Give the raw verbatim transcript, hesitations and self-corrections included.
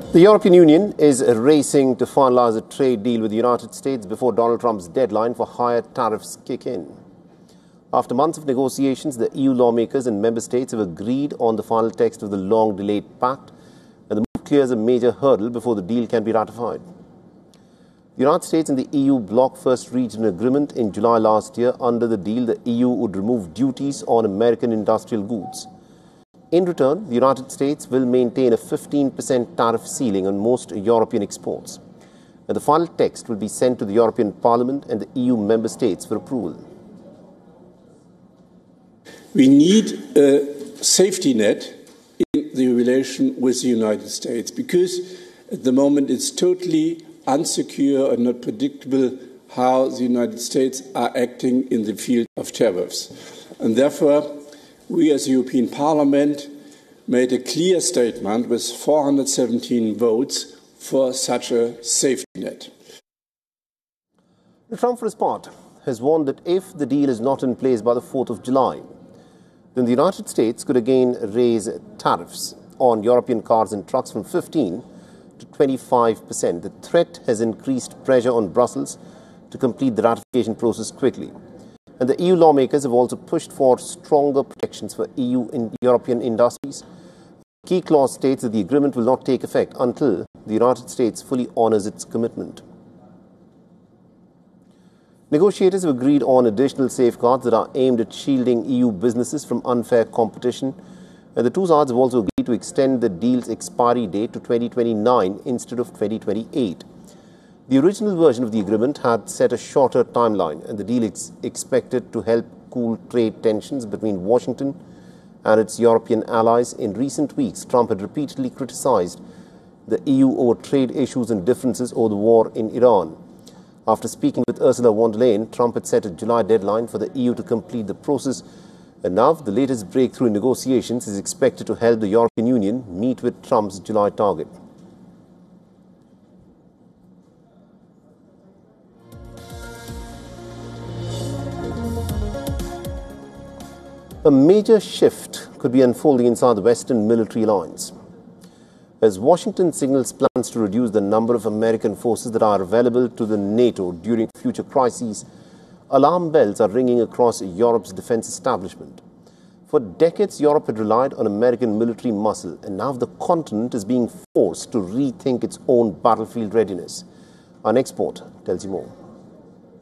The European Union is racing to finalize a trade deal with the United States before Donald Trump's deadline for higher tariffs kick in. After months of negotiations, the E U lawmakers and member states have agreed on the final text of the long-delayed pact, and the move clears a major hurdle before the deal can be ratified. The United States and the E U bloc first reached an agreement in July last year. Under the deal, the E U would remove duties on American industrial goods. In return, the United States will maintain a fifteen percent tariff ceiling on most European exports. And the final text will be sent to the European Parliament and the E U member states for approval. We need a safety net in the relation with the United States because at the moment it's totally unsecure and not predictable how the United States are acting in the field of tariffs. And therefore, we as the European Parliament made a clear statement with four hundred seventeen votes for such a safety net. Trump, for his part, has warned that if the deal is not in place by the fourth of July, then the United States could again raise tariffs on European cars and trucks from fifteen to twenty-five percent. The threat has increased pressure on Brussels to complete the ratification process quickly. And the E U lawmakers have also pushed for stronger protections for E U and European industries. The key clause states that the agreement will not take effect until the United States fully honors its commitment. Negotiators have agreed on additional safeguards that are aimed at shielding E U businesses from unfair competition. And the two sides have also agreed to extend the deal's expiry date to twenty twenty-nine instead of twenty twenty-eight. The original version of the agreement had set a shorter timeline, and the deal is expected to help cool trade tensions between Washington and its European allies. In recent weeks, Trump had repeatedly criticized the E U over trade issues and differences over the war in Iran. After speaking with Ursula von der Leyen, Trump had set a July deadline for the E U to complete the process, and now the latest breakthrough in negotiations is expected to help the European Union meet with Trump's July target. A major shift could be unfolding inside the Western military alliance. As Washington signals plans to reduce the number of American forces that are available to the NATO during future crises, alarm bells are ringing across Europe's defense establishment. For decades, Europe had relied on American military muscle, and now the continent is being forced to rethink its own battlefield readiness. Our next report tells you more.